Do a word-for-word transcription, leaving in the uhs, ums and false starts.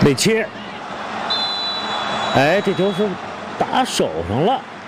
内切，哎，这球是打手上了。